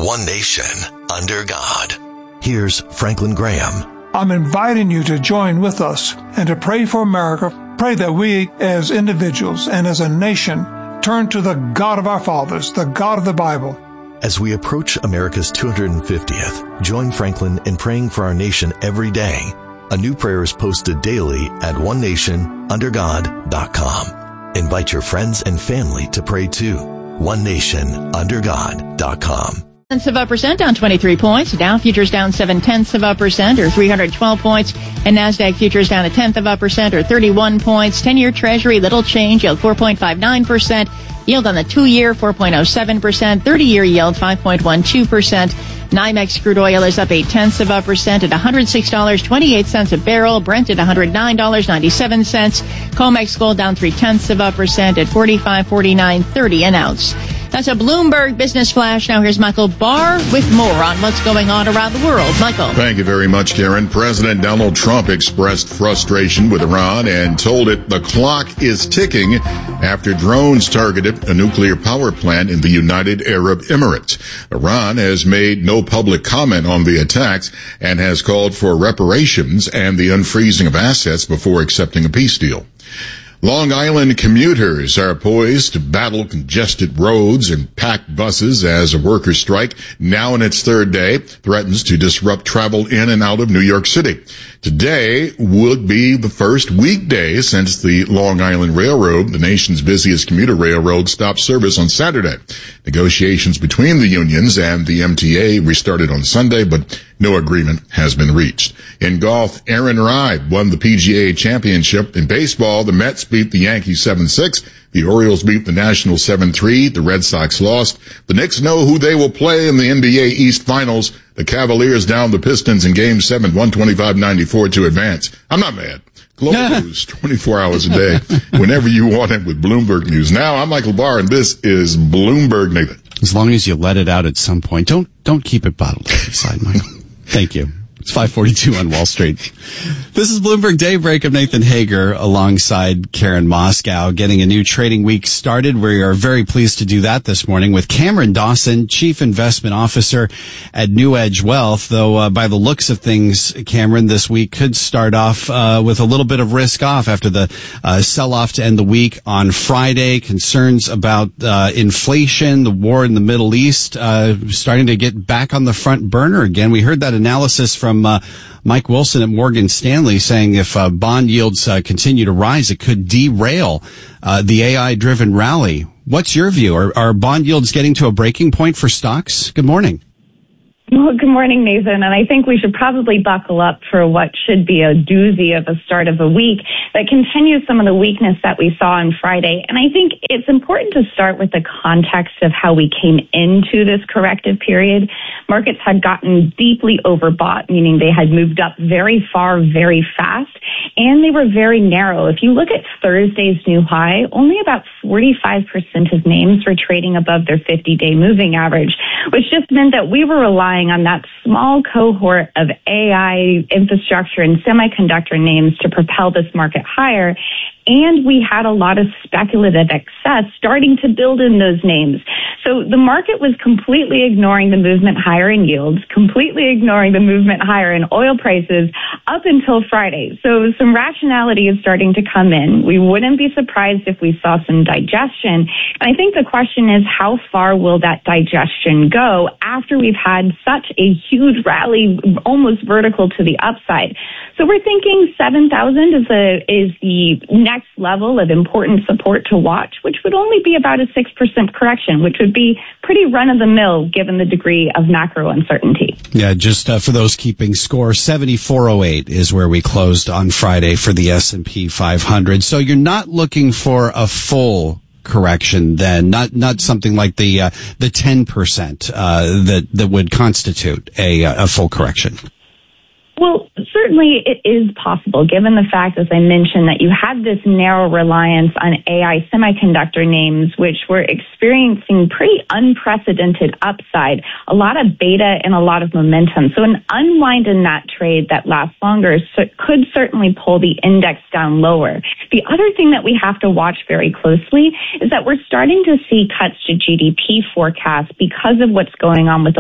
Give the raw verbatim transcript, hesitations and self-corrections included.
one nation, under God. Here's Franklin Graham. I'm inviting you to join with us and to pray for America. Pray that we as individuals and as a nation turn to the God of our fathers, the God of the Bible. As we approach America's two hundred fiftieth, join Franklin in praying for our nation every day. A new prayer is posted daily at one nation under god dot com. Invite your friends and family to pray too. one nation under god dot com. Tenths of a percent, down twenty-three points. Dow futures down seven tenths of a percent, or three hundred twelve points. And NASDAQ futures down a tenth of a percent, or thirty-one points. ten-year Treasury, little change, yield four point five nine percent. Yield on the two-year, four point oh seven percent. thirty-year yield, five point one two percent. NYMEX crude oil is up eight tenths of a percent at one hundred six dollars and twenty-eight cents a barrel. Brent at one hundred nine dollars and ninety-seven cents. COMEX gold down three tenths of a percent at forty-five forty-nine thirty an ounce. That's a Bloomberg Business Flash. Now here's Michael Barr with more on what's going on around the world. Michael. Thank you very much, Karen. President Donald Trump expressed frustration with Iran and told it the clock is ticking after drones targeted a nuclear power plant in the United Arab Emirates. Iran has made no public comment on the attacks and has called for reparations and the unfreezing of assets before accepting a peace deal. Long Island commuters are poised to battle congested roads and packed buses as a workers' strike, now in its third day, threatens to disrupt travel in and out of New York City. Today would be the first weekday since the Long Island Railroad, the nation's busiest commuter railroad, stopped service on Saturday. Negotiations between the unions and the M T A restarted on Sunday, but no agreement has been reached. In golf, Aaron Rai won the P G A Championship. In baseball, the Mets beat the Yankees seven six. The Orioles beat the Nationals seven three. The Red Sox lost. The Knicks know who they will play in the N B A East Finals. The Cavaliers down the Pistons in Game seven, one twenty-five ninety-four to advance. I'm not mad. Global news, twenty-four hours a day, whenever you want it with Bloomberg News. Now, I'm Michael Barr, and this is Bloomberg Nathan. As long as you let it out at some point, don't don't keep it bottled up inside, Michael. Thank you. It's five forty-two on Wall Street. This is Bloomberg Daybreak. I'm Nathan Hager alongside Karen Moscow, getting a new trading week started. We are very pleased to do that this morning with Cameron Dawson, Chief Investment Officer at New Edge Wealth. Though uh, by the looks of things, Cameron, this week could start off uh, with a little bit of risk off after the uh, sell-off to end the week on Friday. Concerns about uh, inflation, the war in the Middle East, uh, starting to get back on the front burner again. We heard that analysis from From uh, Mike Wilson at Morgan Stanley saying if uh, bond yields uh, continue to rise, it could derail uh, the A I-driven rally. What's your view? Are, are bond yields getting to a breaking point for stocks? Good morning. Well, good morning, Nathan. And I think we should probably buckle up for what should be a doozy of a start of a week that continues some of the weakness that we saw on Friday. And I think it's important to start with the context of how we came into this corrective period. Markets had gotten deeply overbought, meaning they had moved up very far, very fast, and they were very narrow. If you look at Thursday's new high, only about forty-five percent of names were trading above their fifty-day moving average, which just meant that we were relying on that small cohort of A I infrastructure and semiconductor names to propel this market higher. And we had a lot of speculative excess starting to build in those names. So the market was completely ignoring the movement higher in yields, completely ignoring the movement higher in oil prices up until Friday. So some rationality is starting to come in. We wouldn't be surprised if we saw some digestion. And I think the question is, how far will that digestion go after we've had such a huge rally, almost vertical to the upside? So we're thinking seven thousand is a, is the next level of important support to watch, which would only be about a six percent correction, which would be pretty run-of-the-mill given the degree of macro uncertainty. Yeah, just uh, for those keeping score, seventy-four oh eight is where we closed on Friday for the S and P five hundred. So you're not looking for a full correction then, not not something like the uh, the ten percent uh, that that would constitute a a full correction. Well, certainly it is possible, given the fact, as I mentioned, that you had this narrow reliance on A I semiconductor names, which were experiencing pretty unprecedented upside, a lot of beta and a lot of momentum. So an unwind in that trade that lasts longer could certainly pull the index down lower. The other thing that we have to watch very closely is that we're starting to see cuts to G D P forecasts because of what's going on with